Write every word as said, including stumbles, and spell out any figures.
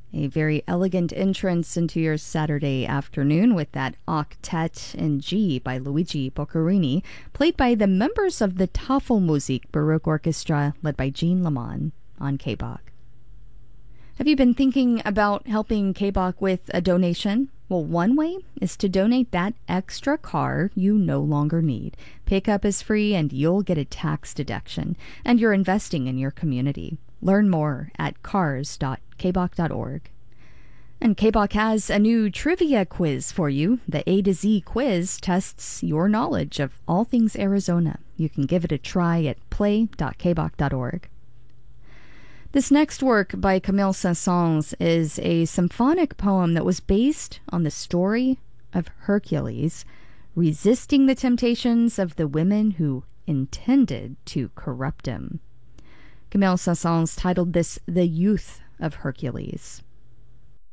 A very elegant entrance into your Saturday afternoon with that Octet in G by Luigi Boccherini, played by the members of the Tafelmusik Baroque Orchestra, led by Jean Lamont on K B O C. Have you been thinking about helping K B O C with a donation? Well, one way is to donate that extra car you no longer need. Pickup is free and you'll get a tax deduction, and you're investing in your community. Learn more at cars dot k b o c dot org. And K B O C has a new trivia quiz for you. The A to Z quiz tests your knowledge of all things Arizona. You can give it a try at play dot k b o c dot org. This next work by Camille Saint-Saëns is a symphonic poem that was based on the story of Hercules resisting the temptations of the women who intended to corrupt him. Camille Saint-Saëns titled this The Youth of Hercules.